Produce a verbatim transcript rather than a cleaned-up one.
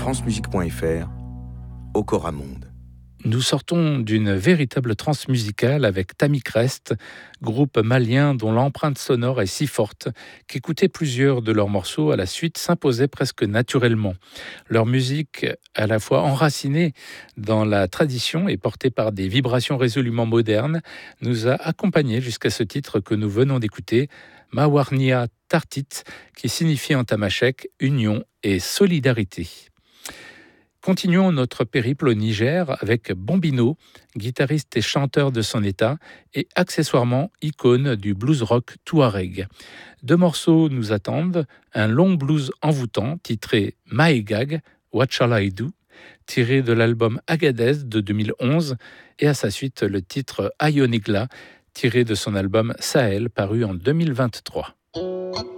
francemusique point f r, Okora Monde. Nous sortons d'une véritable transe musicale avec Tami Crest, groupe malien dont l'empreinte sonore est si forte qu'écouter plusieurs de leurs morceaux à la suite s'imposait presque naturellement. Leur musique, à la fois enracinée dans la tradition et portée par des vibrations résolument modernes, nous a accompagnés jusqu'à ce titre que nous venons d'écouter, Mawarnia Tartit, qui signifie en tamashek union et solidarité. Continuons notre périple au Niger avec Bombino, guitariste et chanteur de son état et accessoirement icône du blues rock touareg. Deux morceaux nous attendent, un long blues envoûtant titré Maegag, What Shall I Do, tiré de l'album Agadez de deux mille onze, et à sa suite le titre Ayonigla, tiré de son album Sahel paru en deux mille vingt-trois.